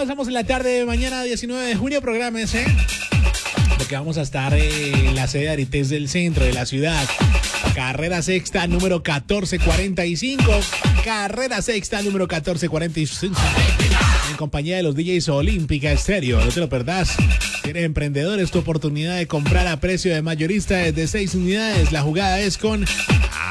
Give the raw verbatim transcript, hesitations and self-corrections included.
estamos en la tarde de mañana diecinueve de junio, prográmense, porque vamos a estar en la sede de Arites del centro de la ciudad. Carrera sexta número catorce cuarenta y cinco. Carrera sexta número catorce cuarenta y cinco. En compañía de los D Js Olímpica Estéreo. No te lo perdás. Si eres emprendedor, es tu oportunidad de comprar a precio de mayorista desde seis unidades. La jugada es con